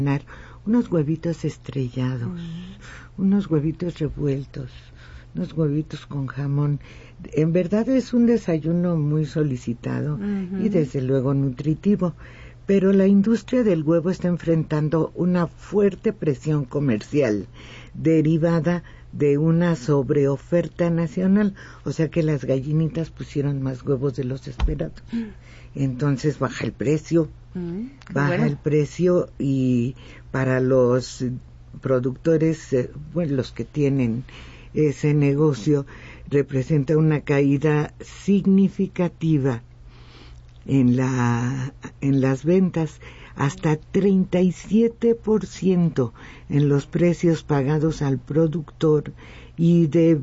unos huevitos estrellados, unos huevitos revueltos, unos huevitos con jamón. En verdad es un desayuno muy solicitado y desde luego nutritivo, pero la industria del huevo está enfrentando una fuerte presión comercial derivada de una sobreoferta nacional, o sea que las gallinitas pusieron más huevos de los esperados. Entonces baja el precio, el precio, y para los productores, los que tienen ese negocio, representa una caída significativa en las ventas, hasta 37% en los precios pagados al productor y de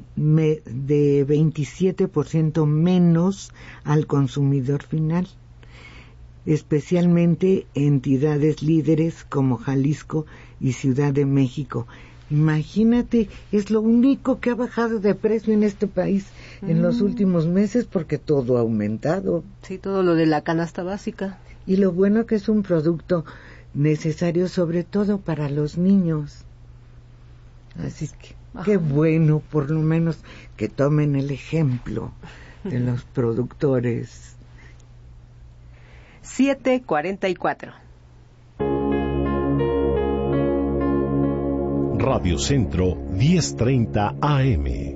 27% menos al consumidor final, especialmente entidades líderes como Jalisco y Ciudad de México. Imagínate, es lo único que ha bajado de precio en este país en los últimos meses, porque todo ha aumentado. Sí, todo lo de la canasta básica. Y lo bueno que es un producto necesario sobre todo para los niños. Así que qué bueno, por lo menos, que tomen el ejemplo de los productores. 7:44. Radio Centro 10:30 AM.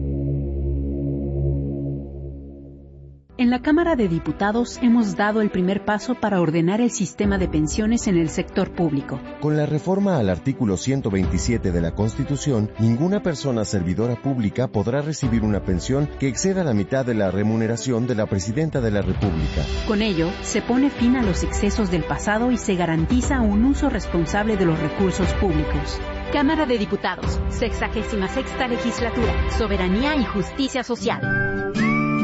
En la Cámara de Diputados hemos dado el primer paso para ordenar el sistema de pensiones en el sector público. Con la reforma al artículo 127 de la Constitución, ninguna persona servidora pública podrá recibir una pensión que exceda la mitad de la remuneración de la Presidenta de la República. Con ello, se pone fin a los excesos del pasado y se garantiza un uso responsable de los recursos públicos. Cámara de Diputados, 66ª Legislatura, Soberanía y Justicia Social.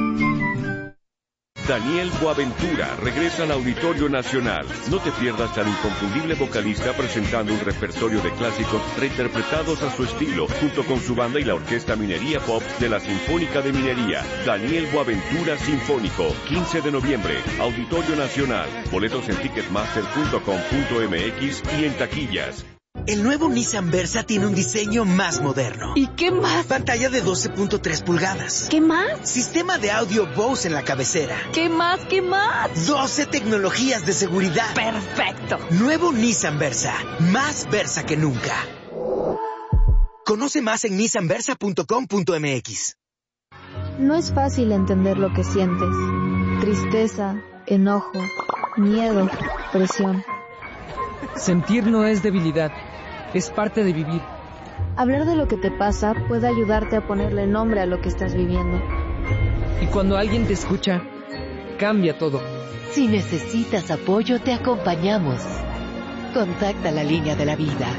Daniel Boaventura regresa al Auditorio Nacional. No te pierdas al inconfundible vocalista presentando un repertorio de clásicos reinterpretados a su estilo, junto con su banda y la Orquesta Minería Pop de la Sinfónica de Minería. Daniel Boaventura Sinfónico, 15 de noviembre, Auditorio Nacional. Boletos en ticketmaster.com.mx y en taquillas. El nuevo Nissan Versa tiene un diseño más moderno. ¿Y qué más? Pantalla de 12.3 pulgadas. ¿Qué más? Sistema de audio Bose en la cabecera. ¿Qué más? ¿Qué más? 12 tecnologías de seguridad. ¡Perfecto! Nuevo Nissan Versa. Más Versa que nunca. Conoce más en nissanversa.com.mx. No es fácil entender lo que sientes. Tristeza, enojo, miedo, presión. Sentir no es debilidad, es parte de vivir. Hablar de lo que te pasa puede ayudarte a ponerle nombre a lo que estás viviendo. Y cuando alguien te escucha, cambia todo. Si necesitas apoyo, te acompañamos. Contacta la línea de la vida.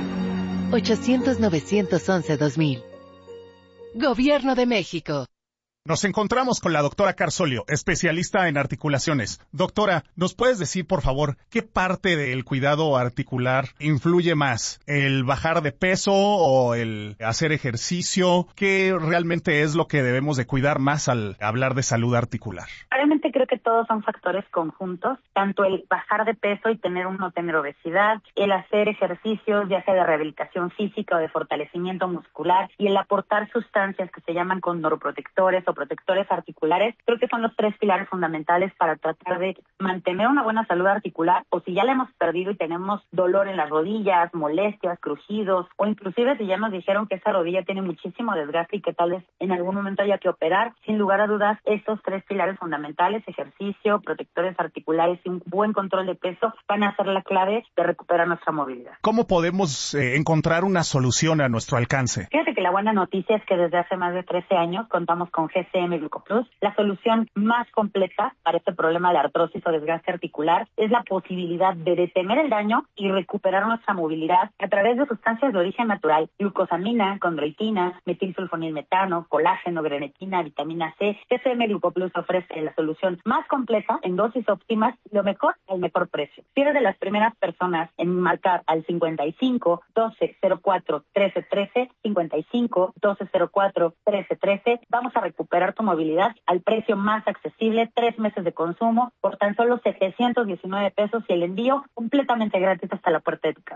800-911-2000. Gobierno de México. Nos encontramos con la doctora Carsolio, especialista en articulaciones. Doctora, ¿nos puedes decir, por favor, qué parte del cuidado articular influye más? ¿El bajar de peso o el hacer ejercicio? ¿Qué realmente es lo que debemos de cuidar más al hablar de salud articular? Realmente creo que todos son factores conjuntos, tanto el bajar de peso y no tener obesidad, el hacer ejercicios, ya sea de rehabilitación física o de fortalecimiento muscular, y el aportar sustancias que se llaman condroprotectores o protectores articulares, creo que son los tres pilares fundamentales para tratar de mantener una buena salud articular, o si ya la hemos perdido y tenemos dolor en las rodillas, molestias, crujidos, o inclusive si ya nos dijeron que esa rodilla tiene muchísimo desgaste y que tal vez en algún momento haya que operar, sin lugar a dudas, estos tres pilares fundamentales, ejercicio, protectores articulares y un buen control de peso, van a ser la clave de recuperar nuestra movilidad. ¿Cómo podemos encontrar una solución a nuestro alcance? Fíjate que la buena noticia es que desde hace más de 13 años contamos con GCM Glucoplus. La solución más completa para este problema de artrosis o desgaste articular es la posibilidad de detener el daño y recuperar nuestra movilidad a través de sustancias de origen natural: glucosamina, condroitina, metilsulfonilmetano, colágeno, grenetina, vitamina C. GCM Glucoplus ofrece la solución más completa en dosis óptimas y lo mejor al mejor precio. Si eres de las primeras personas en marcar al 55 12 04 13 13, 55 12 04 13 13, vamos a recuperar tu movilidad al precio más accesible, 3 meses de consumo por tan solo 719 pesos y el envío completamente gratis hasta la puerta de tu casa.